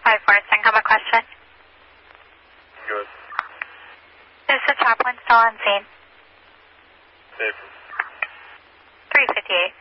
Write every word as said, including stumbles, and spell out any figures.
five four, Syncoma question. Good. Is the chaplain still on scene? Safe. three fifty-eight.